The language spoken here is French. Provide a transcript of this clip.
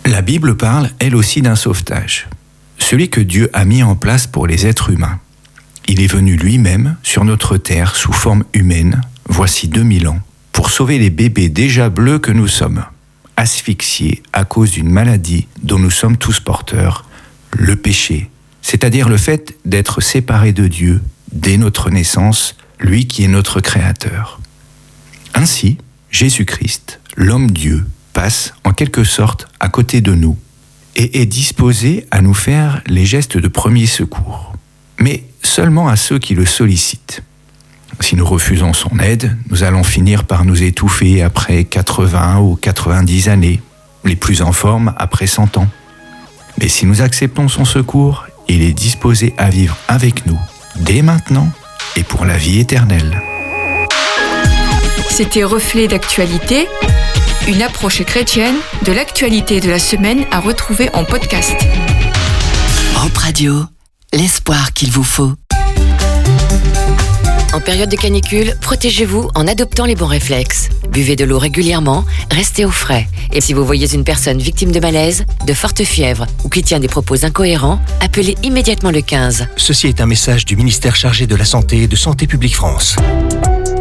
La Bible parle, elle aussi, d'un sauvetage. Celui que Dieu a mis en place pour les êtres humains. Il est venu lui-même sur notre terre sous forme humaine, voici 2000 ans, pour sauver les bébés déjà bleus que nous sommes, asphyxiés à cause d'une maladie dont nous sommes tous porteurs, le péché, c'est-à-dire le fait d'être séparés de Dieu dès notre naissance, lui qui est notre Créateur. Ainsi, Jésus-Christ, l'homme-Dieu, passe en quelque sorte à côté de nous et est disposé à nous faire les gestes de premier secours, mais seulement à ceux qui le sollicitent. Si nous refusons son aide, nous allons finir par nous étouffer après 80 ou 90 années, les plus en forme après 100 ans. Mais si nous acceptons son secours, il est disposé à vivre avec nous, dès maintenant et pour la vie éternelle. C'était Reflet d'actualité, une approche chrétienne de l'actualité de la semaine à retrouver en podcast. Hope Radio, l'espoir qu'il vous faut. En période de canicule, protégez-vous en adoptant les bons réflexes. Buvez de l'eau régulièrement, restez au frais. Et si vous voyez une personne victime de malaise, de forte fièvre ou qui tient des propos incohérents, appelez immédiatement le 15. Ceci est un message du ministère chargé de la Santé et de Santé publique France.